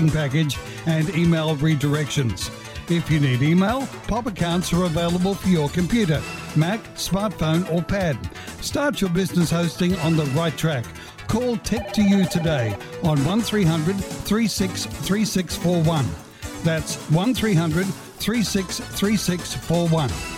hosting package and email redirections. If you need email, POP accounts are available for your computer, Mac, smartphone or pad. Start your business hosting on the right track. Call Tech2U today on 1300 363641. That's 1300 363641.